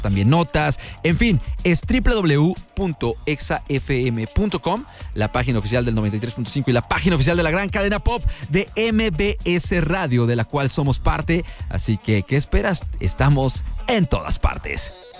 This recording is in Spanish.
también notas, en fin, es www.exafm.com, la página oficial del 93.5 y la página oficial de la gran cadena pop de MBS Radio, de la cual somos parte. Así que, ¿qué esperas? Estamos en todas partes.